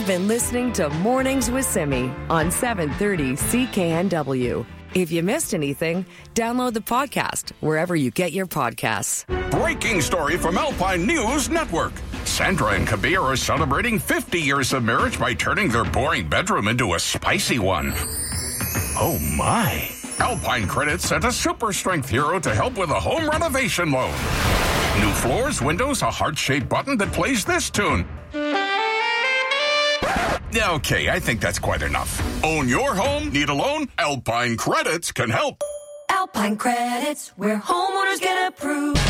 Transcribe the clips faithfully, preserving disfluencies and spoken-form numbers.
been listening to Mornings with Simi on seven thirty C K N W. If you missed anything, download the podcast wherever you get your podcasts. Breaking story from Alpine News Network. Sandra and Kabir are celebrating fifty years of marriage by turning their boring bedroom into a spicy one. Oh my. Alpine Credit sent a super strength hero to help with a home renovation loan. New floors, windows, a heart-shaped button that plays this tune. Okay, I think that's quite enough. Own your home? Need a loan? Alpine Credits can help. Alpine Credits, where homeowners get approved.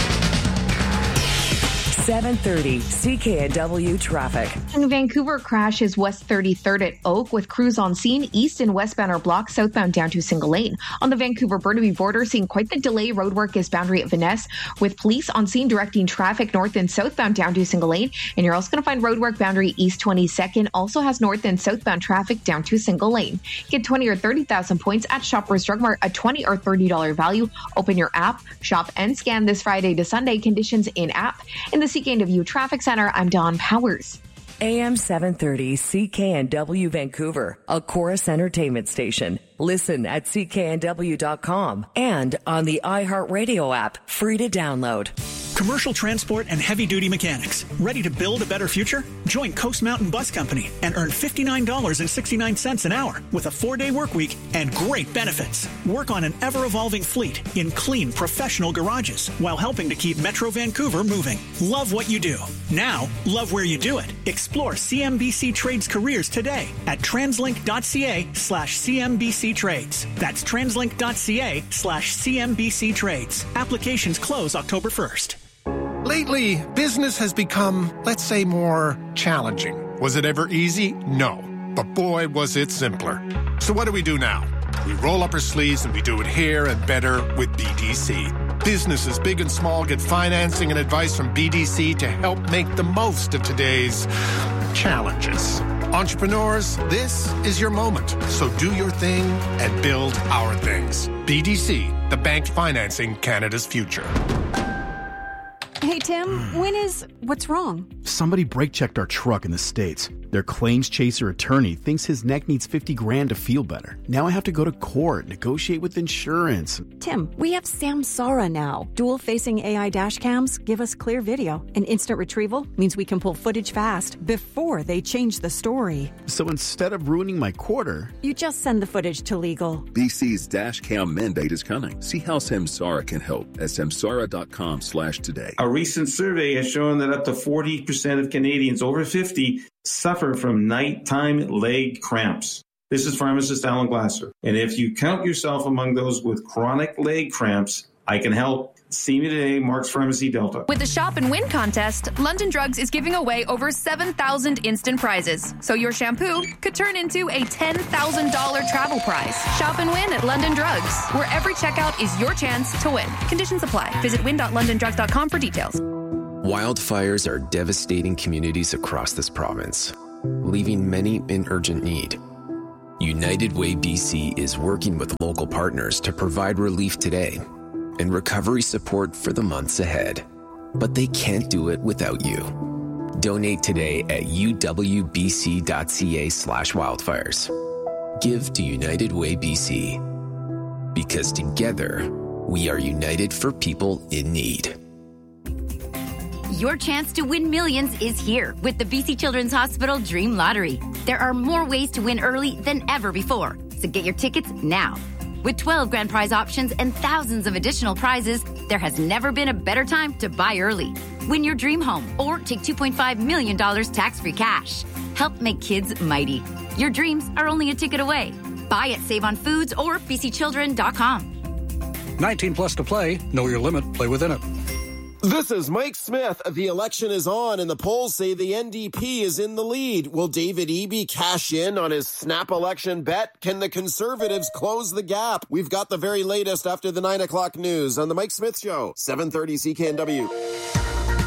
seven thirty C K N W traffic. Vancouver crashes west thirty-third at Oak with crews on scene. East and westbound are blocked, southbound down to single lane. On the Vancouver-Burnaby border, seeing quite the delay. Roadwork is boundary at Vaness with police on scene directing traffic north and southbound down to single lane. And you're also going to find roadwork boundary east twenty-second. Also has north and southbound traffic down to single lane. Get twenty or thirty thousand points at Shoppers Drug Mart, a twenty or thirty dollars value. Open your app, shop and scan this Friday to Sunday. Conditions in app. In the C K N W Traffic Center, I'm Dawn Powers. A M seven thirty C K N W Vancouver, a Chorus Entertainment station. Listen at C K N W dot com and on the iHeartRadio app, free to download. Commercial transport and heavy-duty mechanics. Ready to build a better future? Join Coast Mountain Bus Company and earn fifty-nine dollars and sixty-nine cents an hour with a four-day work week and great benefits. Work on an ever-evolving fleet in clean, professional garages while helping to keep Metro Vancouver moving. Love what you do. Now, love where you do it. Explore C M B C Trades careers today at translink.ca slash CMBC Trades. That's translink.ca slash CMBC Trades. Applications close October first. Lately, business has become, let's say, more challenging. Was it ever easy? No. But boy, was it simpler. So what do we do now? We roll up our sleeves and we do it here and better with B D C. Businesses big and small get financing and advice from B D C to help make the most of today's challenges. Entrepreneurs, this is your moment. So do your thing and build our things. B D C, the bank financing Canada's future. Hey, Tim, when is... What's wrong? Somebody brake-checked our truck in the States. Their claims chaser attorney thinks his neck needs fifty grand to feel better. Now I have to go to court, negotiate with insurance. Tim, we have Samsara now. Dual-facing A I dash cams give us clear video. And instant retrieval means we can pull footage fast before they change the story. So instead of ruining my quarter... You just send the footage to legal. B C's dash cam mandate is coming. See how Samsara can help at samsara.com slash today. A recent survey has shown that up to forty percent of Canadians over fifty suffer from nighttime leg cramps. This is pharmacist Alan Glasser. And if you count yourself among those with chronic leg cramps, I can help. See me today, Mark's Pharmacy Delta. With the Shop and Win contest, London Drugs is giving away over seven thousand instant prizes. So your shampoo could turn into a ten thousand dollars travel prize. Shop and win at London Drugs, where every checkout is your chance to win. Conditions apply. Visit win dot london drugs dot com for details. Wildfires are devastating communities across this province, leaving many in urgent need. United Way B C is working with local partners to provide relief today and recovery support for the months ahead. But they can't do it without you. Donate today at uwbc.ca slash wildfires. Give to United Way B C. Because together, we are united for people in need. Your chance to win millions is here with the B C Children's Hospital Dream Lottery. There are more ways to win early than ever before, so get your tickets now. With twelve grand prize options and thousands of additional prizes, there has never been a better time to buy early. Win your dream home or take two point five million dollars tax-free cash. Help make kids mighty. Your dreams are only a ticket away. Buy at Save on Foods or b c children dot com. nineteen plus to play. Know your limit. Play within it. This is Mike Smith. The election is on, and the polls say the N D P is in the lead. Will David Eby cash in on his snap election bet? Can the Conservatives close the gap? We've got the very latest after the nine o'clock news on the Mike Smith Show, seven thirty C K N W. Well, the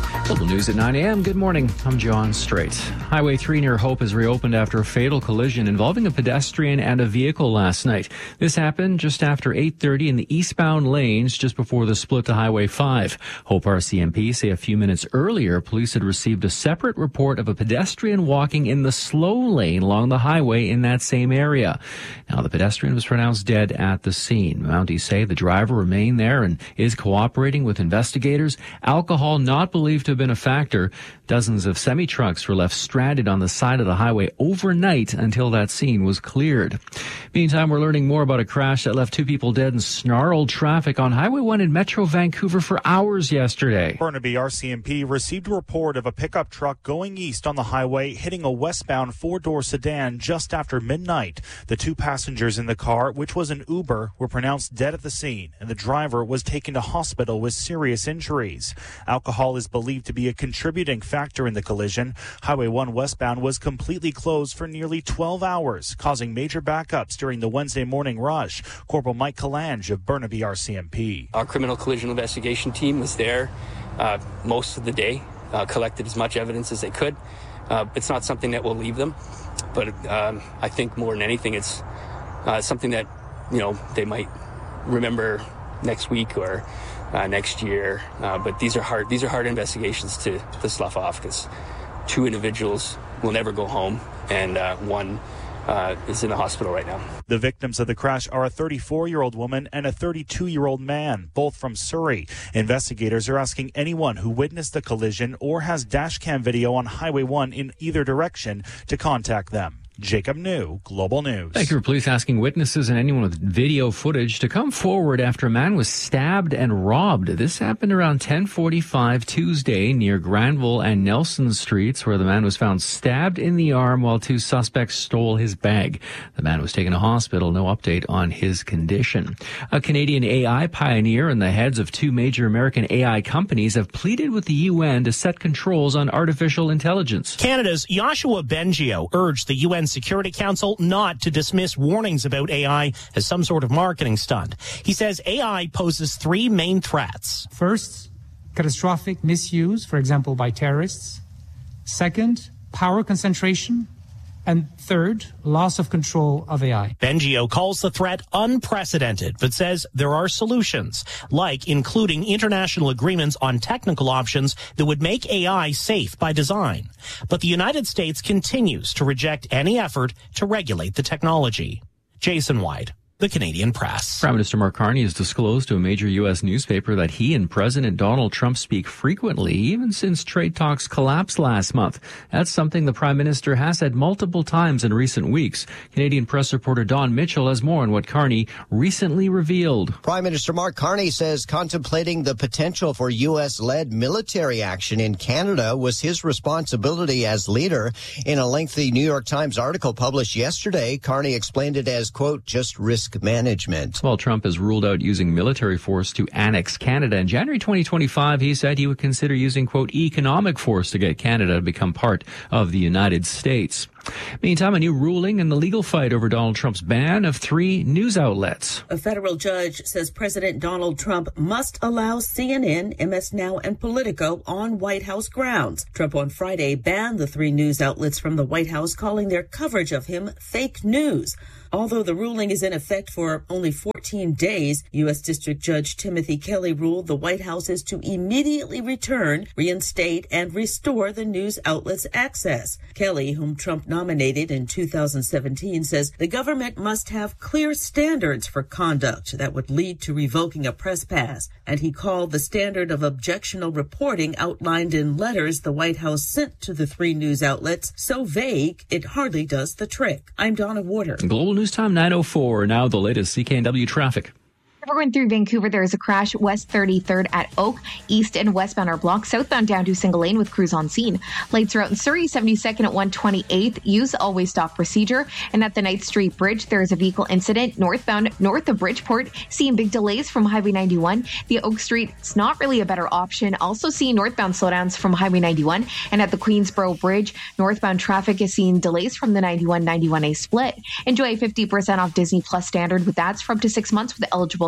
News at nine a.m. Good morning. I'm John Strait. Highway three near Hope is reopened after a fatal collision involving a pedestrian and a vehicle last night. This happened just after eight thirty in the eastbound lanes just before the split to Highway five. Hope R C M P say a few minutes earlier, police had received a separate report of a pedestrian walking in the slow lane along the highway in that same area. Now, the pedestrian was pronounced dead at the scene. Mounties say the driver remained there and is cooperating with investigators. Alcohol not believed to have been a factor. Dozens of semi-trucks were left stranded on the side of the highway overnight until that scene was cleared. Meantime, we're learning more about a crash that left two people dead and snarled traffic on Highway one in Metro Vancouver for hours yesterday. Burnaby R C M P received a report of a pickup truck going east on the highway hitting a westbound four-door sedan just after midnight. The two passengers in the car, which was an Uber, were pronounced dead at the scene, and the driver was taken to hospital with serious injuries. Alcohol is believed to be a contributing factor in the collision. Highway one westbound was completely closed for nearly twelve hours, causing major backups during the Wednesday morning rush. Corporal Mike Kalange of Burnaby R C M P. Our criminal collision investigation team was there uh, most of the day, uh, collected as much evidence as they could. Uh, it's not something that will leave them, but um, I think more than anything, it's uh, something that, you know, they might remember next week or Uh, next year, uh, but these are hard. These are hard investigations to, to slough off because two individuals will never go home, and uh, one uh, is in the hospital right now. The victims of the crash are a thirty-four-year-old woman and a thirty-two-year-old man, both from Surrey. Investigators are asking anyone who witnessed the collision or has dashcam video on Highway one in either direction to contact them. Jacob New, Global News. Vancouver police asking witnesses and anyone with video footage to come forward after a man was stabbed and robbed. This happened around ten forty-five Tuesday near Granville and Nelson Streets, where the man was found stabbed in the arm while two suspects stole his bag. The man was taken to hospital. No update on his condition. A Canadian A I pioneer and the heads of two major American A I companies have pleaded with the U N to set controls on artificial intelligence. Canada's Yoshua Bengio urged the U N Security Council not to dismiss warnings about A I as some sort of marketing stunt. He says A I poses three main threats. First, catastrophic misuse, for example, by terrorists. Second, power concentration. And third, loss of control of A I. Bengio calls the threat unprecedented, but says there are solutions, like including international agreements on technical options that would make A I safe by design. But the United States continues to reject any effort to regulate the technology. Jason White, The Canadian Press. Prime Minister Mark Carney has disclosed to a major U S newspaper that he and President Donald Trump speak frequently, even since trade talks collapsed last month. That's something the Prime Minister has said multiple times in recent weeks. Canadian press reporter Don Mitchell has more on what Carney recently revealed. Prime Minister Mark Carney says contemplating the potential for U S-led military action in Canada was his responsibility as leader. In a lengthy New York Times article published yesterday, Carney explained it as, quote, just risk management. While Trump has ruled out using military force to annex Canada in January twenty twenty-five, he said he would consider using, quote, economic force to get Canada to become part of the United States. Meantime, a new ruling in the legal fight over Donald Trump's ban of three news outlets. A federal judge says President Donald Trump must allow C N N, M S Now, and Politico on White House grounds. Trump on Friday banned the three news outlets from the White House, calling their coverage of him fake news. Although the ruling is in effect for only fourteen days, U S District Judge Timothy Kelly ruled the White House is to immediately return, reinstate, and restore the news outlets' access. Kelly, whom Trump nominated in two thousand seventeen, says the government must have clear standards for conduct that would lead to revoking a press pass, and he called the standard of objectionable reporting outlined in letters the White House sent to the three news outlets so vague it hardly does the trick. I'm Donna Warder. Global News Time nine oh four. Now the latest C K N W traffic. We're going through Vancouver. There is a crash west thirty-third at Oak. East and westbound are blocked. Southbound down to Single Lane with crews on scene. Lights are out in Surrey, seventy-second at one twenty-eighth. Use always stop procedure. And at the ninth Street Bridge, there is a vehicle incident northbound north of Bridgeport. Seeing big delays from Highway ninety-one. The Oak Street, it's not really a better option. Also seeing northbound slowdowns from Highway ninety-one. And at the Queensboro Bridge, northbound traffic is seeing delays from the ninety-one ninety-one A split. Enjoy a fifty percent off Disney Plus standard with ads for up to six months with eligible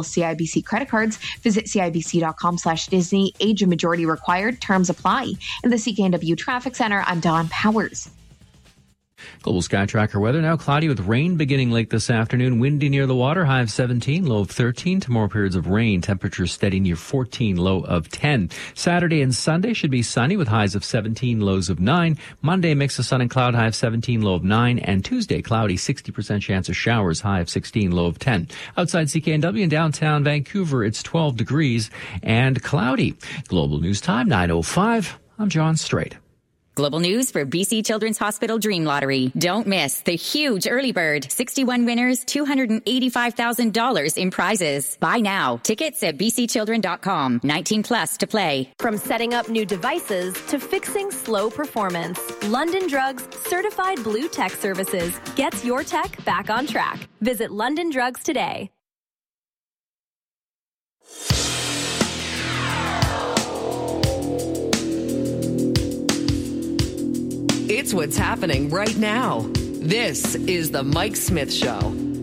C I B C credit cards. Visit cibc.com slash Disney. Age and majority required. Terms apply. In the C K N W Traffic Center, I'm Dawn Powers. Global Sky Tracker weather now cloudy with rain beginning late this afternoon. Windy near the water, high of seventeen, low of thirteen. Tomorrow periods of rain, temperatures steady near fourteen, low of ten. Saturday and Sunday should be sunny with highs of seventeen, lows of nine. Monday mix of sun and cloud, high of seventeen, low of nine. And Tuesday cloudy, sixty percent chance of showers, high of sixteen, low of ten. Outside C K N W in downtown Vancouver, it's twelve degrees and cloudy. Global News Time, nine oh five. I'm John Strait. Global news for B C Children's Hospital Dream Lottery. Don't miss the huge early bird. sixty-one winners, two hundred eighty-five thousand dollars in prizes. Buy now. Tickets at b c children dot com. nineteen plus to play. From setting up new devices to fixing slow performance, London Drugs Certified Blue Tech Services gets your tech back on track. Visit London Drugs today. It's what's happening right now. This is the Mike Smith Show.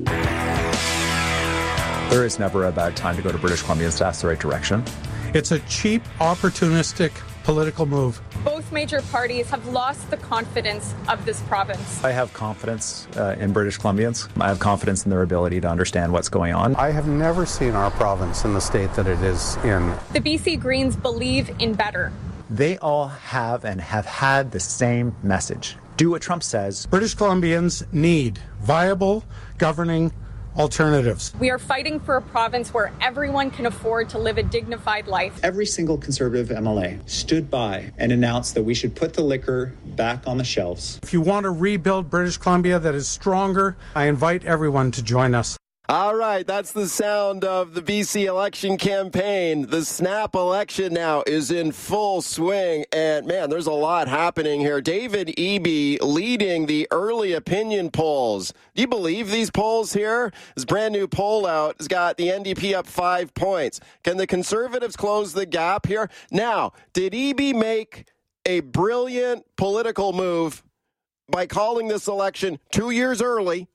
There is never a bad time to go to British Columbia to ask the right direction. It's a cheap, opportunistic political move. Both major parties have lost the confidence of this province. I have confidence uh, in British Columbians. I have confidence in their ability to understand what's going on. I have never seen our province in the state that it is in. The B C Greens believe in better. They all have and have had the same message. Do what Trump says. British Columbians need viable governing alternatives. We are fighting for a province where everyone can afford to live a dignified life. Every single Conservative M L A stood by and announced that we should put the liquor back on the shelves. If you want to rebuild British Columbia that is stronger, I invite everyone to join us. All right, that's the sound of the B C election campaign. The snap election now is in full swing, and man, there's a lot happening here. David Eby leading the early opinion polls. Do you believe these polls here? This brand new poll out has got the N D P up five points. Can the Conservatives close the gap here? Now, did Eby make a brilliant political move by calling this election two years early,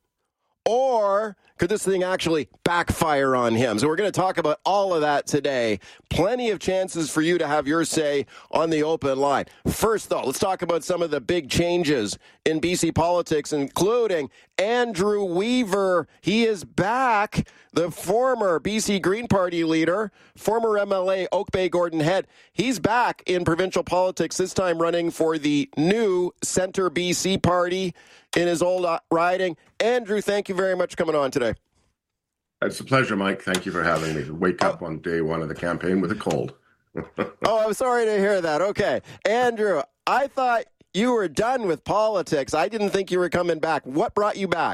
or could this thing actually backfire on him? So we're going to talk about all of that today. Plenty of chances for you to have your say on the open line. First, though, let's talk about some of the big changes in B C politics, including Andrew Weaver. He is back. The former B C Green Party leader, former M L A Oak Bay Gordon Head. He's back in provincial politics, this time running for the new Centre B C Party in his old riding. Andrew, thank you very much for coming on today. It's a pleasure, Mike. Thank you for having me. Wake up on day one of the campaign with a cold. Oh, I'm sorry to hear that. Okay. Andrew, I thought you were done with politics. I didn't think you were coming back. What brought you back?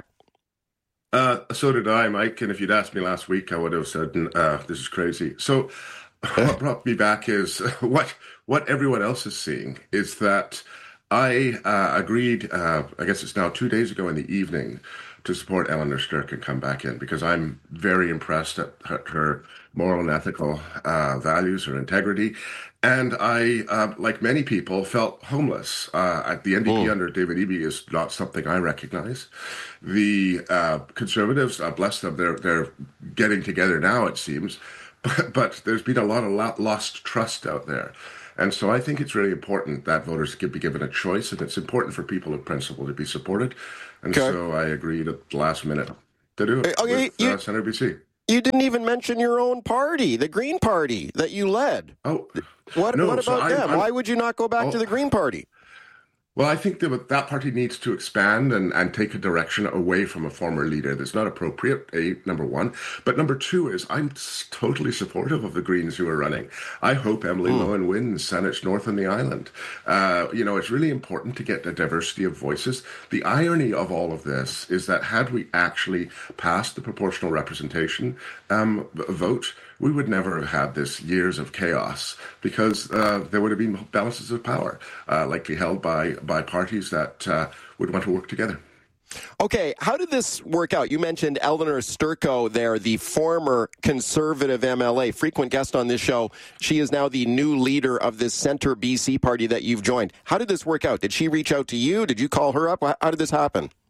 Uh, so did I, Mike. And if you'd asked me last week, I would have said, uh, this is crazy. So what brought me back is what what everyone else is seeing is that I uh, agreed, uh, I guess it's now two days ago in the evening, to support Eleanor Stirk and come back in because I'm very impressed at her, her moral and ethical uh, values, her integrity. And I, uh, like many people, felt homeless. Uh, at the N D P oh. under David Eby is not something I recognize. The uh, Conservatives, uh, bless them, they're, they're getting together now, it seems. But, but there's been a lot of lost trust out there. And so I think it's really important that voters could be given a choice, and it's important for people of principle to be supported. And okay. so I agreed at the last minute to do it okay, with you, uh, Centre B C. You didn't even mention your own party, the Green Party, that you led. Oh, What, no, what about so them? I'm, Why would you not go back oh, to the Green Party? Well, I think that that party needs to expand and, and take a direction away from a former leader that's not appropriate, A, number one. But number two is I'm totally supportive of the Greens who are running. I hope Emily mm. Lohan wins Saanich North on the island. Uh, you know, it's really important to get a diversity of voices. The irony of all of this is that had we actually passed the proportional representation um, vote, we would never have had this years of chaos because uh, there would have been balances of power uh, likely held by, by parties that uh, would want to work together. Okay, how did this work out? You mentioned Eleanor Sturko there, the former Conservative M L A, frequent guest on this show. She is now the new leader of this Centre B C party that you've joined. How did this work out? Did she reach out to you? Did you call her up? How did this happen?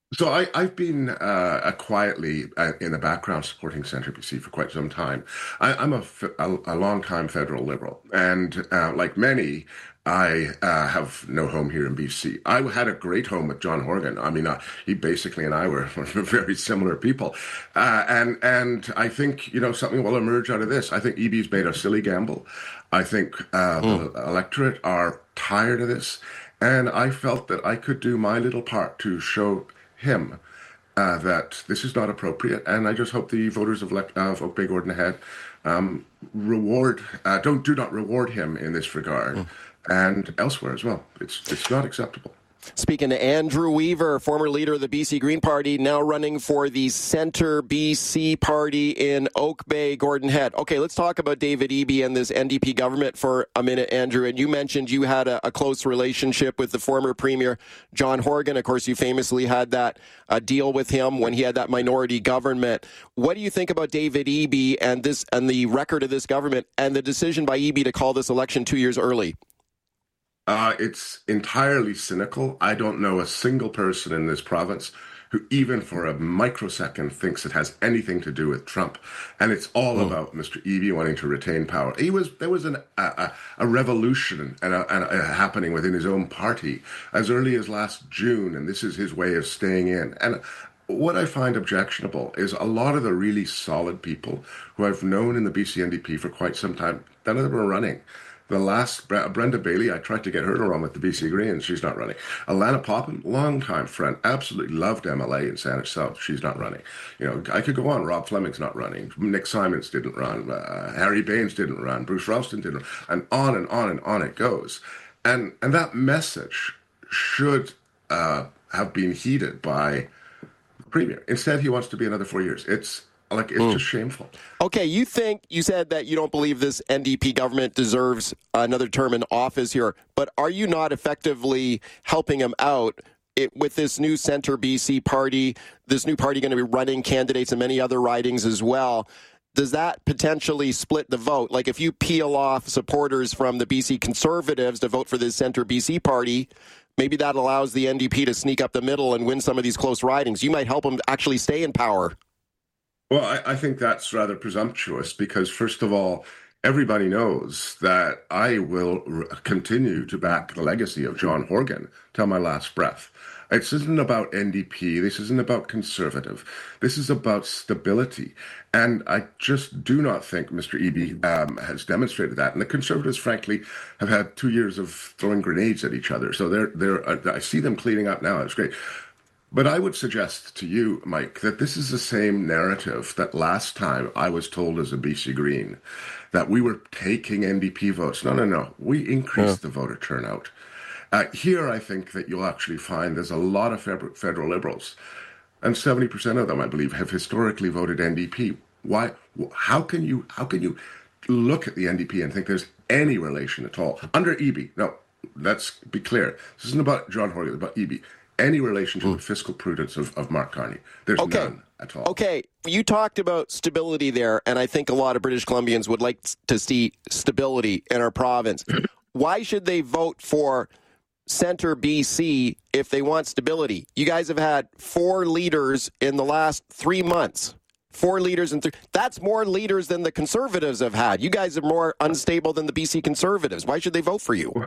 So I, I've been uh, quietly uh, in the background supporting Centre B C for quite some time. I, I'm a, a, a long-time federal Liberal, and uh, like many, I uh, have no home here in B C. I had a great home with John Horgan. I mean, uh, he basically and I were very similar people. Uh, and and I think, you know, something will emerge out of this. I think E B's made a silly gamble. I think uh, mm. the electorate are tired of this. And I felt that I could do my little part to show him uh, that this is not appropriate. And I just hope the voters of, Le- of Oak Bay Gordon Head um, reward, uh, don't do not reward him in this regard. Mm. And elsewhere as well. It's it's not acceptable. Speaking to Andrew Weaver, former leader of the B C Green Party, now running for the Centre B C Party in Oak Bay, Gordon Head. Okay, let's talk about David Eby and this N D P government for a minute, Andrew. And you mentioned you had a, a close relationship with the former Premier John Horgan. Of course, you famously had that uh, deal with him when he had that minority government. What do you think about David Eby and this and the record of this government and the decision by Eby to call this election two years early? Uh, it's entirely cynical. I don't know a single person in this province who even for a microsecond thinks it has anything to do with Trump. And it's all mm. about Mister Eby wanting to retain power. He was There was an, a, a revolution and a, and a happening within his own party as early as last June, and this is his way of staying in. And what I find objectionable is a lot of the really solid people who I've known in the B C N D P for quite some time, none of them are running. The last, Brenda Bailey, I tried to get her to run with the B C Greens. She's not running. Alana Popham, longtime friend, absolutely loved M L A in Saanich South. She's not running. You know, I could go on. Rob Fleming's not running. Nick Simons didn't run. Uh, Harry Baines didn't run. Bruce Ralston didn't run. And on and on and on it goes. And and that message should uh, have been heeded by the Premier. Instead, he wants to be another four years. It's Like, it's mm. just shameful. Okay, you think, you said that you don't believe this N D P government deserves another term in office here, but are you not effectively helping him out it, with this new Centre B C party, this new party going to be running candidates in many other ridings as well? Does that potentially split the vote? Like, if you peel off supporters from the B C Conservatives to vote for this Centre B C party, maybe that allows the N D P to sneak up the middle and win some of these close ridings. You might help them actually stay in power. Well, I, I think that's rather presumptuous because, first of all, everybody knows that I will r- continue to back the legacy of John Horgan till my last breath. This isn't about N D P. This isn't about Conservative. This is about stability. And I just do not think Mister Eby um, has demonstrated that. And the Conservatives, frankly, have had two years of throwing grenades at each other. So they're, they're, uh, I see them cleaning up now. It's great. But I would suggest to you, Mike, that this is the same narrative that last time I was told as a B C Green, that we were taking N D P votes. No, no, no. We increased yeah. the voter turnout. Uh, here, I think that you'll actually find there's a lot of federal Liberals, and seventy percent of them, I believe, have historically voted N D P. Why? How can you, how can you look at the N D P and think there's any relation at all? Under Eby, no, let's be clear. This isn't about John Horgan, it's about Eby. Any relationship mm. with fiscal prudence of, of Mark Carney. There's okay. none at all. Okay, you talked about stability there, and I think a lot of British Columbians would like to see stability in our province. Why should they vote for Centre B C if they want stability? You guys have had four leaders in the last three months. Four leaders in three. That's more leaders than the Conservatives have had. You guys are more unstable than the B C Conservatives. Why should they vote for you?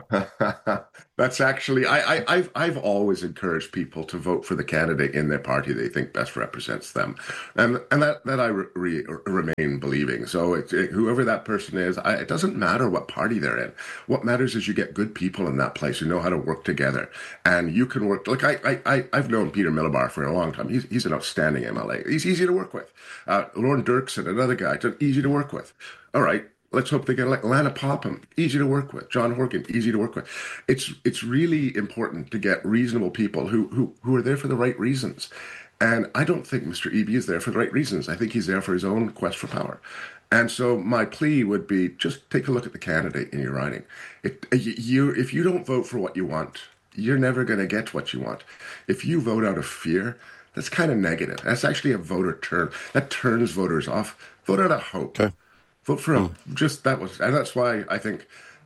That's actually, I, I, I've, I've always encouraged people to vote for the candidate in their party they think best represents them. And and that, that I re, re, remain believing. So it, it, whoever that person is, I, it doesn't matter what party they're in. What matters is you get good people in that place who know how to work together. And you can work, like I, I, I've known Peter Millibar for a long time. He's, he's an outstanding M L A. He's easy to work with. Uh, Lorne Dirksen, another guy, easy to work with. All right. Let's hope they get like Lana Popham, easy to work with. John Horgan, easy to work with. It's it's really important to get reasonable people who who who are there for the right reasons. And I don't think Mister Eby is there for the right reasons. I think he's there for his own quest for power. And so my plea would be just take a look at the candidate in your riding. It, you, if you don't vote for what you want, you're never going to get what you want. If you vote out of fear, that's kind of negative. That's actually a voter turn. That turns voters off. Vote out of hope. Okay. Vote for him. Mm. Just that was, and that's why I think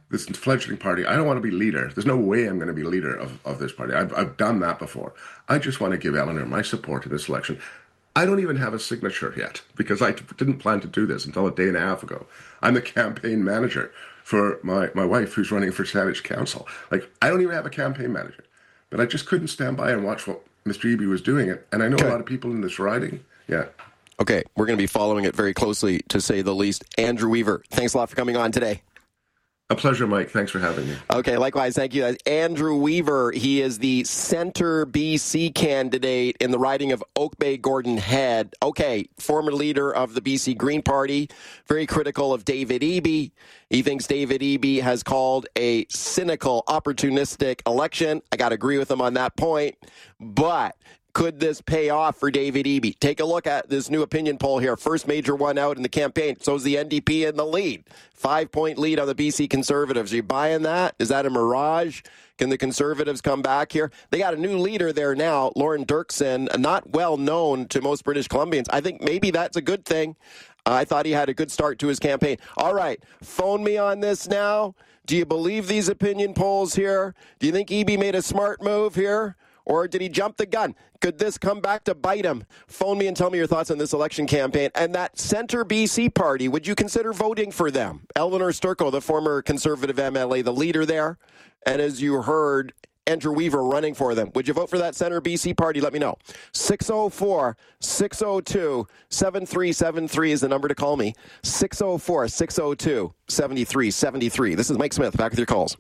this fledgling party. I don't want to be leader. There's no way I'm going to be leader of, of this party. I've, I've done that before. I just want to give Eleanor my support in this election. I don't even have a signature yet because I didn't plan to do this until a day and a half ago. I'm the campaign manager for my, my wife who's running for Saanich Council. Like, I don't even have a campaign manager. But I just couldn't stand by and watch what Mister Eby was doing it. And I know okay. a lot of people in this riding. Yeah. Okay, we're going to be following it very closely, to say the least. Andrew Weaver, thanks a lot for coming on today. A pleasure, Mike. Thanks for having me. Okay, likewise. Thank you. Andrew Weaver, he is the Centre B C candidate in the riding of Oak Bay Gordon Head. Okay, former leader of the B C Green Party, very critical of David Eby. He thinks David Eby has called a cynical, opportunistic election. I got to agree with him on that point. But could this pay off for David Eby? Take a look at this new opinion poll here. First major one out in the campaign. So is the N D P in the lead. Five-point lead on the B C Conservatives. Are you buying that? Is that a mirage? Can the Conservatives come back here? They got a new leader there now, Lauren Dirksen, not well known to most British Columbians. I think maybe that's a good thing. I thought he had a good start to his campaign. All right, phone me on this now. Do you believe these opinion polls here? Do you think Eby made a smart move here? Or did he jump the gun? Could this come back to bite him? Phone me and tell me your thoughts on this election campaign. And that Centre B C party, would you consider voting for them? Eleanor Sturko, the former Conservative M L A, the leader there. And as you heard, Andrew Weaver running for them. Would you vote for that Centre B C party? Let me know. six oh four, six oh two, seven three seven three is the number to call me. six oh four, six oh two, seven three seven three. This is Mike Smith, back with your calls.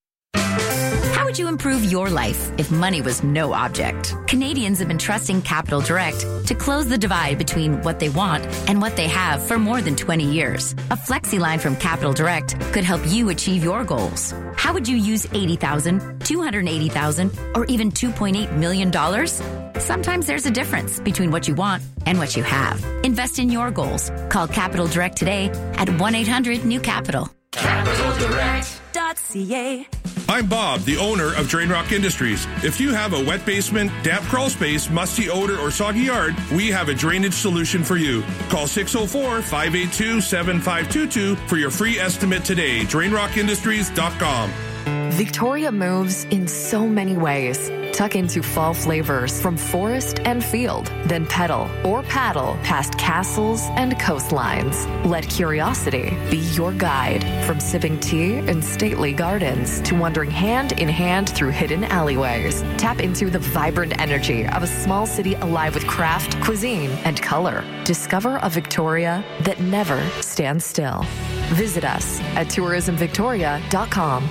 How would you improve your life if money was no object? Canadians have been trusting Capital Direct to close the divide between what they want and what they have for more than twenty years. A flexi line from Capital Direct could help you achieve your goals. How would you use eighty thousand dollars, two hundred eighty thousand dollars, or even two point eight million dollars? Sometimes there's a difference between what you want and what you have. Invest in your goals. Call Capital Direct today at one eight hundred new capital. capital direct dot c a. I'm Bob, the owner of Drain Rock Industries. If you have a wet basement, damp crawl space, musty odor, or soggy yard, we have a drainage solution for you. Call six oh four, five eight two, seven five two two for your free estimate today. drain rock industries dot com. Victoria moves in so many ways. Tuck into fall flavors from forest and field, then pedal or paddle past castles and coastlines. Let curiosity be your guide, from sipping tea in stately gardens to wandering hand in hand through hidden alleyways. Tap into the vibrant energy of a small city alive with craft, cuisine, and color. Discover a Victoria that never stands still. Visit us at tourism victoria dot com.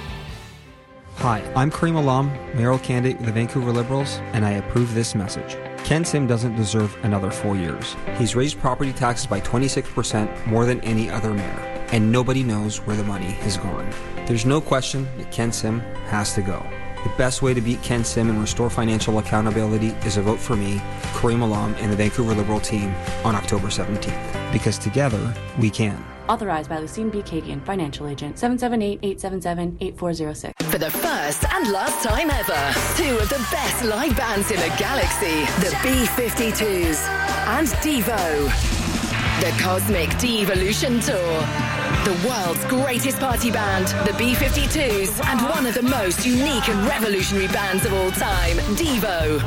Hi, I'm Kareem Alam, mayoral candidate with the Vancouver Liberals, and I approve this message. Ken Sim doesn't deserve another four years. He's raised property taxes by twenty-six percent more than any other mayor, and nobody knows where the money has gone. There's no question that Ken Sim has to go. The best way to beat Ken Sim and restore financial accountability is a vote for me, Kareem Alam, and the Vancouver Liberal team on October seventeenth. Because together, we can. Authorized by Lucine B. Kagan, financial agent, seven seven eight, eight seven seven, eight four zero six. For the first and last time ever, two of the best live bands in the galaxy, the B fifty-twos and Devo. The Cosmic Devolution Tour. The world's greatest party band, the B fifty-twos, and one of the most unique and revolutionary bands of all time, Devo.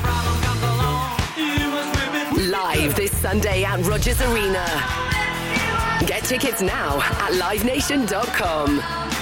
Live this Sunday at Rogers Arena. Get tickets now at live nation dot com.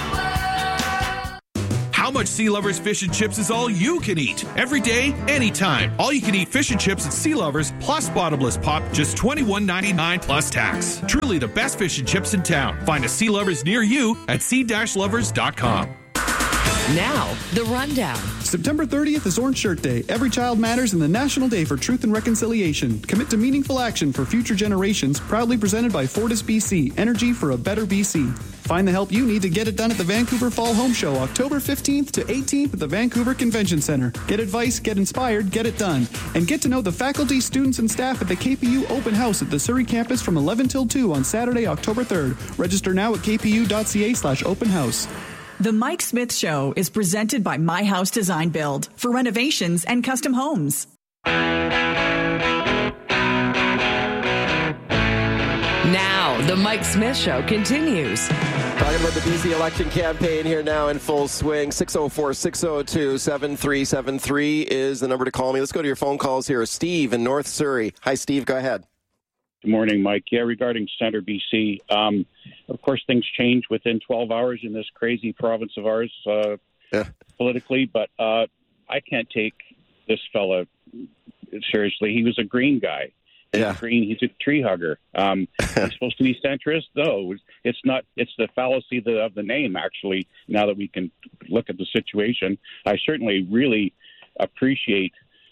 How much Sea Lovers fish and chips is all you can eat? Every day, anytime. All you can eat fish and chips at Sea Lovers plus bottomless pop, just twenty-one ninety-nine plus tax. Truly the best fish and chips in town. Find a Sea Lovers near you at sea lovers dot com. Now, the rundown. September thirtieth is Orange Shirt Day. Every child matters and the National Day for Truth and Reconciliation. Commit to meaningful action for future generations. Proudly presented by Fortis B C. Energy for a better B C. Find the help you need to get it done at the Vancouver Fall Home Show, October fifteenth to eighteenth at the Vancouver Convention Center. Get advice, get inspired, get it done. And get to know the faculty, students, and staff at the K P U Open House at the Surrey campus from eleven till two on Saturday, October third. Register now at k p u dot c a slash open house. The Mike Smith Show is presented by My House Design Build for renovations and custom homes. Now, The Mike Smith Show continues. Talking about the B C election campaign here now in full swing. six oh four, six oh two, seven three seven three is the number to call me. Let's go to your phone calls here. Steve in North Surrey. Hi, Steve. Go ahead. Good morning, Mike. Yeah, regarding Centre B C, um, of course, things change within twelve hours in this crazy province of ours uh, yeah. politically, but uh, I can't take this fella seriously. He was a Green guy. He's yeah. green. He's a tree hugger. Um, he's supposed to be centrist. No, it's not. It's the fallacy of the name, actually, now that we can look at the situation. I certainly really appreciate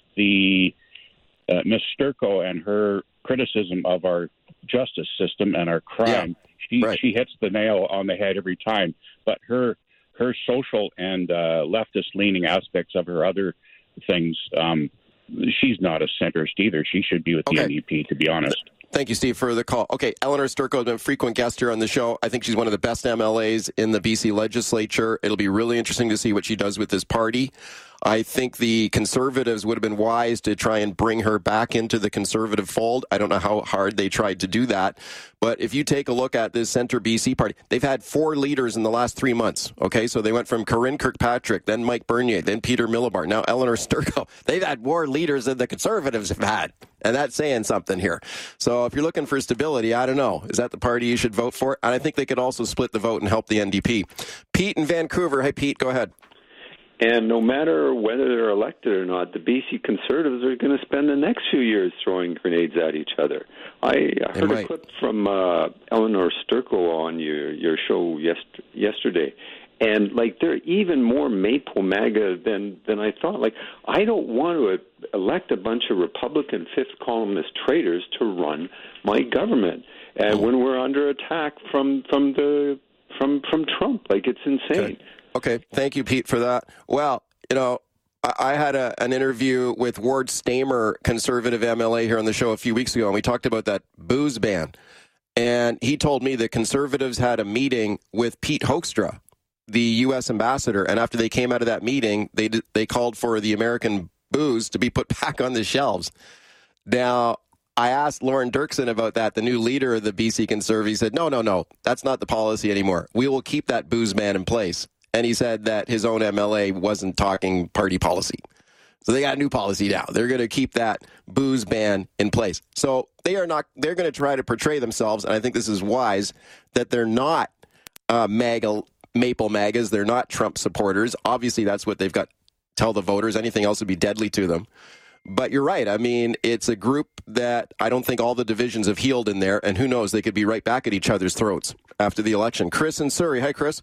the uh, Miss Sturko and her criticism of our justice system and our crime. Yeah, she right. she hits the nail on the head every time. But her her social and uh, leftist leaning aspects of her other things, um, she's not a centrist either. She should be with the okay. N D P, to be honest. Thank you, Steve, for the call. Okay, Eleanor Sturko has been a frequent guest here on the show. I think she's one of the best M L As in the B C legislature. It'll be really interesting to see what she does with this party. I think the Conservatives would have been wise to try and bring her back into the Conservative fold. I don't know how hard they tried to do that. But if you take a look at this Centre B C party, they've had four leaders in the last three months. Okay, so they went from Corinne Kirkpatrick, then Mike Bernier, then Peter Millibar, now Eleanor Sturko. They've had more leaders than the Conservatives have had. And that's saying something here. So if you're looking for stability, I don't know. Is that the party you should vote for? And I think they could also split the vote and help the N D P. Pete in Vancouver. Hey, Pete, go ahead. And no matter whether they're elected or not, the B C Conservatives are going to spend the next few years throwing grenades at each other. I heard a clip from uh, Eleanor Sturko on your, your show yest- yesterday. And, like, they're even more Maple MAGA than, than I thought. Like, I don't want to elect a bunch of Republican fifth columnist traitors to run my government. And when we're under attack from from the from from Trump, like, it's insane. Okay. Okay, thank you, Pete, for that. Well, you know, I, I had a, an interview with Ward Stamer, Conservative M L A, here on the show a few weeks ago, and we talked about that booze ban. And he told me the Conservatives had a meeting with Pete Hoekstra, the U S ambassador, and after they came out of that meeting, they they called for the American booze to be put back on the shelves. Now, I asked Lauren Dirksen about that, the new leader of the B C Conservative. He said, no, no, no, that's not the policy anymore. We will keep that booze ban in place. And he said that his own M L A wasn't talking party policy. So they got a new policy now. They're going to keep that booze ban in place. So they are not, they're going to try to portray themselves, and I think this is wise, that they're not uh, MAGA, Maple MAGAs. They're not Trump supporters. Obviously, that's what they've got to tell the voters. Anything else would be deadly to them. But you're right. I mean, it's a group that I don't think all the divisions have healed in there, and who knows, they could be right back at each other's throats after the election. Chris in Surrey. Hi, Chris.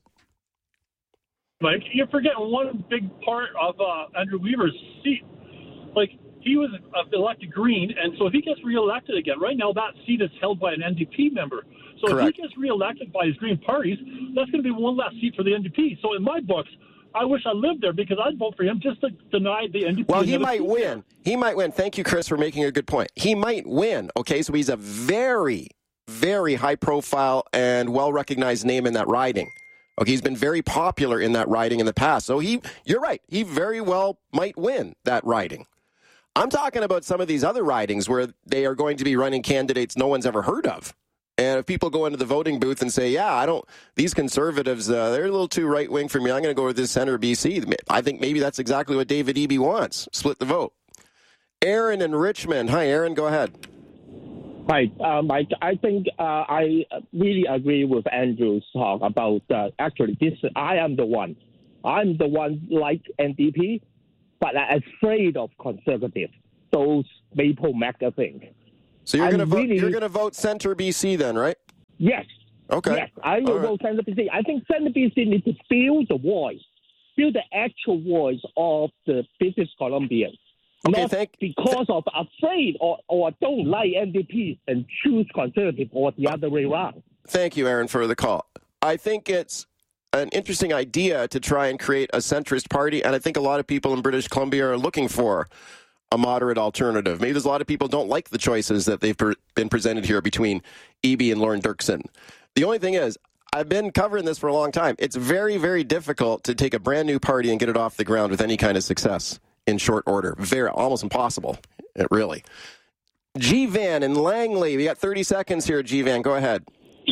Mike, you're forgetting one big part of uh, Andrew Weaver's seat. Like, he was uh, elected Green, and so if he gets reelected again, right now that seat is held by an N D P member. So Correct. If he gets reelected by his Green parties, that's going to be one less seat for the N D P. So in my books, I wish I lived there because I'd vote for him just to deny the N D P. Well, he might win. He might win. Thank you, Chris, for making a good point. He might win. Okay, so he's a very, very high-profile and well-recognized name in that riding. Okay, he's been very popular in that riding in the past. So he, you're right, he very well might win that riding. I'm talking about some of these other ridings where they are going to be running candidates no one's ever heard of. And if people go into the voting booth and say, yeah, I don't, these Conservatives, uh, they're a little too right-wing for me. I'm going to go with this Centre B C. I think maybe that's exactly what David Eby wants. Split the vote. Aaron in Richmond. Hi, Aaron. Go ahead. Hi, uh, Mike. I think uh, I really agree with Andrew's talk about uh, actually this. I am the one. I'm the one like N D P, but I'm afraid of conservatives. Those Maple MAGA things. So you're going to vote. Really, you're going to vote Centre B C then, right? Yes. Okay. Yes, I will right. vote Centre B C. I think Centre B C needs to feel the voice, feel the actual voice of the British Columbians. Okay, Not thank because of afraid or, or don't like N D P and choose conservative or the other way around. Thank you, Aaron, for the call. I think it's an interesting idea to try and create a centrist party, and I think a lot of people in British Columbia are looking for a moderate alternative. Maybe there's a lot of people who don't like the choices that they've per- been presented here between Eby and Lauren Dirksen. The only thing is, I've been covering this for a long time. It's very, very difficult to take a brand new party and get it off the ground with any kind of success in short order. Very, almost impossible. It really. G-Van in Langley. We got thirty seconds here, G-Van. Go ahead.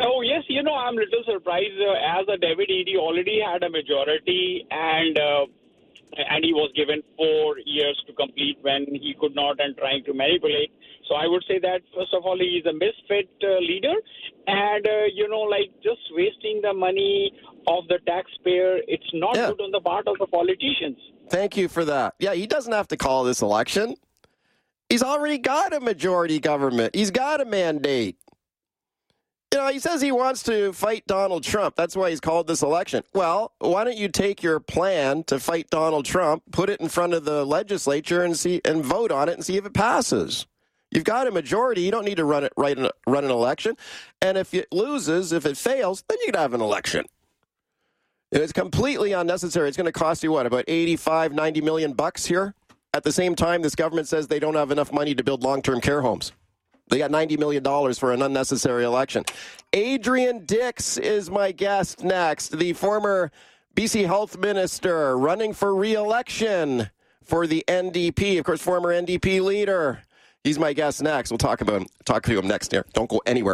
Oh, yes, you know, I'm a little surprised uh, as a David Eadie already had a majority and uh, and he was given four years to complete when he could not and trying to manipulate. So I would say that, first of all, he is a misfit uh, leader and, uh, you know, like just wasting the money of the taxpayer. It's not yeah. good on the part of the politicians. Thank you for that. Yeah, he doesn't have to call this election. He's already got a majority government. He's got a mandate. You know, he says he wants to fight Donald Trump. That's why he's called this election. Well, why don't you take your plan to fight Donald Trump, put it in front of the legislature and see and vote on it and see if it passes? You've got a majority. You don't need to run it right run an election. And if it loses, if it fails, then you can have an election. It's completely unnecessary. It's going to cost you what, about eighty-five, ninety million bucks here? At the same time, this government says they don't have enough money to build long-term care homes. They got ninety million dollars for an unnecessary election. Adrian Dix is my guest next, the former B C Health Minister running for re-election for the N D P. Of course, former N D P leader. He's my guest next. We'll talk about him, talk to him next here. Don't go anywhere.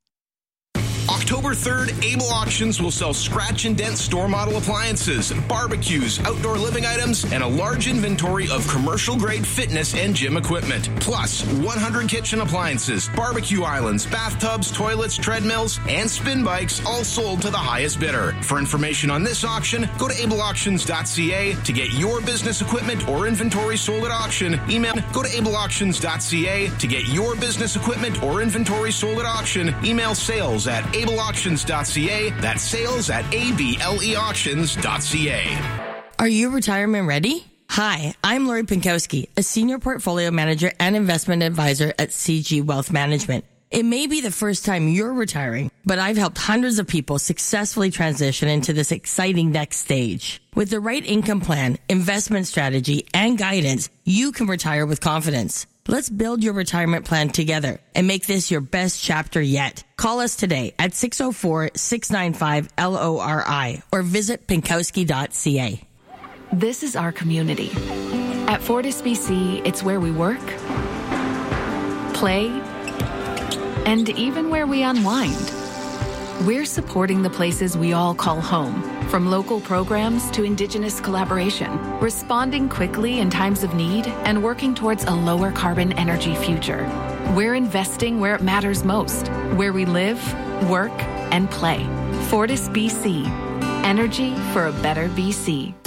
October third, Able Auctions will sell scratch and dent store model appliances, barbecues, outdoor living items, and a large inventory of commercial grade fitness and gym equipment. Plus, one hundred kitchen appliances, barbecue islands, bathtubs, toilets, treadmills, and spin bikes, all sold to the highest bidder. For information on this auction, go to able auctions dot c a. To get your business equipment or inventory sold at auction, email go to able auctions dot c a. To get your business equipment or inventory sold at auction, email sales at able auctions dot c a. That's sales at able auctions dot c a. Are you retirement ready? Hi, I'm Lori Pinkowski, a senior portfolio manager and investment advisor at C G Wealth Management. It may be the first time you're retiring, but I've helped hundreds of people successfully transition into this exciting next stage. With the right income plan, investment strategy, and guidance, you can retire with confidence. Let's build your retirement plan together and make this your best chapter yet. Call us today at six oh four, six nine five, L O R I or visit pinkowski dot c a. This is our community. At Fortis B C, it's where we work, play, and even where we unwind. We're supporting the places we all call home, from local programs to Indigenous collaboration, responding quickly in times of need and working towards a lower carbon energy future. We're investing where it matters most, where we live, work, and play. Fortis B C. Energy for a better B C.